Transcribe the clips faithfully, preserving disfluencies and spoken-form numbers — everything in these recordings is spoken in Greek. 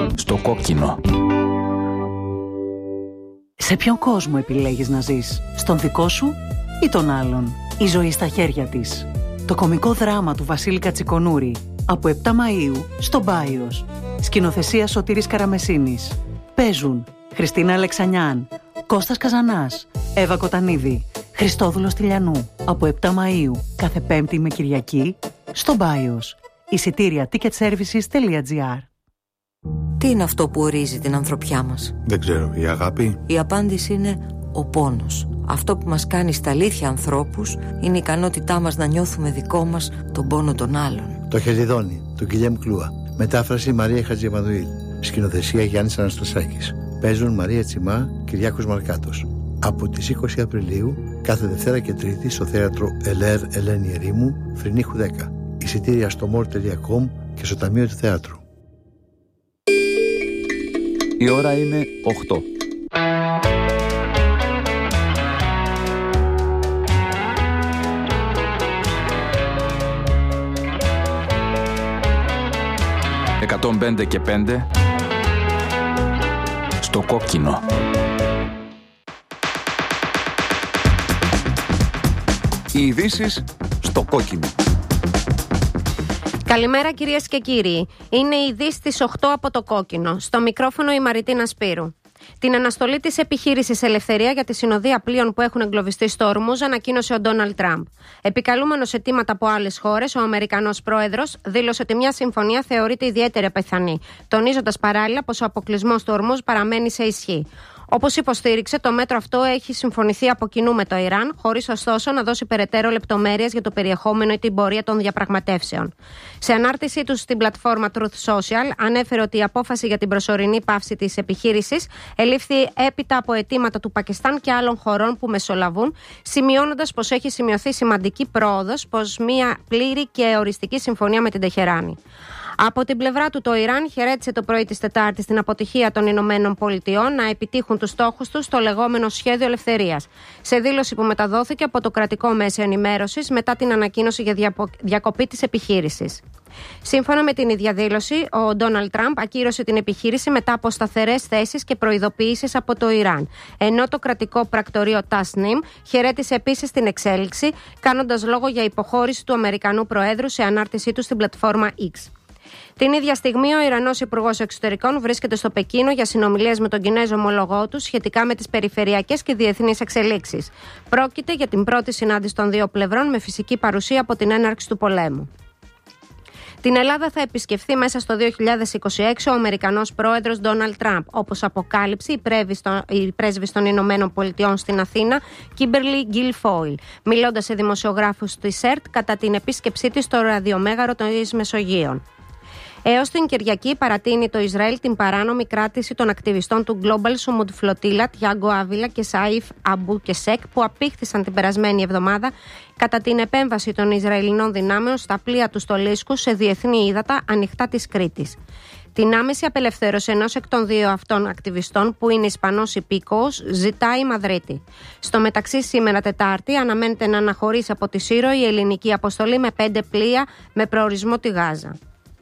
Στο κόκκινο. Σε ποιον κόσμο επιλέγεις να ζεις? Στον δικό σου ή τον άλλον? Η ζωή στα χέρια της. Το κωμικό δράμα του Βασίλη Κατσικονούρη. Από επτά Μαΐου στο Μπάιος. Σκηνοθεσία Σωτήρης Καραμεσίνης. Παίζουν Χριστίνα Αλεξανιάν, Κώστας Καζανάς, Εύα Κοτανίδη, Χριστόδουλος Τηλιανού. Από επτά Μαΐου κάθε Πέμπτη με Κυριακή στο Μπάιος. Εισιτήρια ticketservices τελεία gr. Τι είναι αυτό που ορίζει την ανθρωπιά μας? Δεν ξέρω, η αγάπη? Η απάντηση είναι ο πόνος. Αυτό που μας κάνει στα αλήθεια ανθρώπους είναι η ικανότητά μας να νιώθουμε δικό μας τον πόνο των άλλων. Το Χελιδόνι, του Γκυλιέμ Κλούα. Μετάφραση Μαρία Χατζημανουήλ. Σκηνοθεσία Γιάννης Αναστασάκης. Παίζουν Μαρία Τσιμά, Κυριάκος Μαρκάτος. Από τις είκοσι Απριλίου, κάθε Δευτέρα και Τρίτη στο θέατρο Ελέρ Ελένη Ερήμου, Φρυνίχου δέκα. Εισιτήρια στο μορ τελεία κομ και στο Ταμείο του Θεάτρου. Η ώρα είναι οκτώ. εκατόν πέντε και πέντε στο κόκκινο. Οι ειδήσεις στο κόκκινο. Καλημέρα κυρίες και κύριοι. Είναι η ειδήσεις στις οκτώ από το κόκκινο. Στο μικρόφωνο η Μαριτίνα Σπύρου. Την αναστολή της επιχείρησης Ελευθερία για τη συνοδεία πλοίων που έχουν εγκλωβιστεί στο Ορμούζ ανακοίνωσε ο Ντόναλντ Τραμπ. Επικαλούμενος αιτήματα από άλλες χώρες, ο Αμερικανός πρόεδρος δήλωσε ότι μια συμφωνία θεωρείται ιδιαίτερα πιθανή, τονίζοντας παράλληλα πως ο αποκλεισμός του Ορμούζ παραμένει σε ισχύ. Όπως υποστήριξε, το μέτρο αυτό έχει συμφωνηθεί από κοινού με το Ιράν, χωρίς ωστόσο να δώσει περαιτέρω λεπτομέρειες για το περιεχόμενο ή την πορεία των διαπραγματεύσεων. Σε ανάρτησή του στην πλατφόρμα Truth Social, ανέφερε ότι η απόφαση για την προσωρινή πάυση της επιχείρησης ελήφθη έπειτα από αιτήματα του Πακιστάν και άλλων χωρών που μεσολαβούν, σημειώνοντας πως έχει σημειωθεί σημαντική πρόοδος προς μια πλήρη και οριστική συμφωνία με την Τεχεράνη. Από την πλευρά του, το Ιράν χαιρέτησε το πρωί της Τετάρτης την αποτυχία των Ηνωμένων Πολιτειών να επιτύχουν τους στόχους τους στο λεγόμενο σχέδιο ελευθερίας. Σε δήλωση που μεταδόθηκε από το κρατικό μέσο ενημέρωσης μετά την ανακοίνωση για διακοπή της επιχείρησης. Σύμφωνα με την ίδια δήλωση, ο Ντόναλντ Τραμπ ακύρωσε την επιχείρηση μετά από σταθερές θέσεις και προειδοποιήσεις από το Ιράν. Ενώ το κρατικό πρακτορείο Tasnim χαιρέτησε επίσης την εξέλιξη, κάνοντας λόγο για υποχώρηση του Αμερικανού Προέδρου σε ανάρτησή του στην πλατφόρμα X. Την ίδια στιγμή, ο Ιρανός Υπουργός Εξωτερικών βρίσκεται στο Πεκίνο για συνομιλίες με τον Κινέζο ομολογό του σχετικά με τις περιφερειακές και διεθνείς εξελίξεις. Πρόκειται για την πρώτη συνάντηση των δύο πλευρών με φυσική παρουσία από την έναρξη του πολέμου. Την Ελλάδα θα επισκεφθεί μέσα στο δύο χιλιάδες είκοσι έξι ο Αμερικανός πρόεδρος Ντόναλντ Τραμπ, όπως αποκάλυψε η πρέσβης των Ηνωμένων Πολιτειών στην Αθήνα, Κίμπερλι Γκιλφόιλ, μιλώντας σε δημοσιογράφους της ΕΡΤ κατά την επίσκεψή της στο ραδιομέγαρο των Μεσογείων. Έως την Κυριακή παρατείνει το Ισραήλ την παράνομη κράτηση των ακτιβιστών του Global Sumud Flotilla, Τιάγκο Άβιλα και Σαΐφ Αμπού Κεσέκ, που απήχθησαν την περασμένη εβδομάδα κατά την επέμβαση των Ισραηλινών δυνάμεων στα πλοία του Στολίσκου σε διεθνή ύδατα ανοιχτά της Κρήτης. Την άμεση απελευθέρωση ενός εκ των δύο αυτών ακτιβιστών, που είναι Ισπανός υπήκοος, ζητάει η Μαδρίτη. Στο μεταξύ, σήμερα Τετάρτη, αναμένεται να αναχωρήσει από τη Σύρο η ελληνική αποστολή με πέντε πλοία με προορισμό τη Γάζα.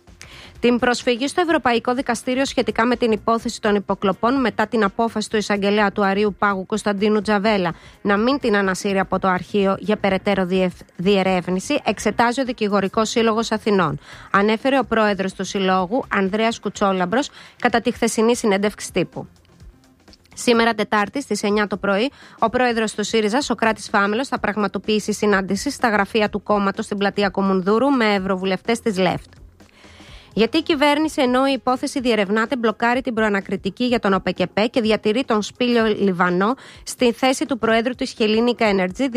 Την προσφυγή στο Ευρωπαϊκό Δικαστήριο σχετικά με την υπόθεση των υποκλοπών μετά την απόφαση του εισαγγελέα του Αρείου Πάγου Κωνσταντίνου Τζαβέλα να μην την ανασύρει από το αρχείο για περαιτέρω διερεύνηση, εξετάζει ο Δικηγορικός Σύλλογος Αθηνών, ανέφερε ο πρόεδρος του Συλλόγου, Ανδρέας Κουτσόλαμπρος, κατά τη χθεσινή συνέντευξη τύπου. Σήμερα Τετάρτη στις εννιά το πρωί, ο πρόεδρος του ΣΥΡΙΖΑ, Σωκράτης Φάμελος, θα πραγματοποιήσει συνάντηση στα γραφεία του κόμματος στην πλατεία Κομουνδούρου με ευρωβουλευτές της ΛΕΦΤ. Γιατί η κυβέρνηση, ενώ η υπόθεση διερευνάται, μπλοκάρει την προανακριτική για τον ΟΠΕΚΕΠΕ και διατηρεί τον Σπήλιο Λιβανό στη θέση του Προέδρου της Hellenic Energy,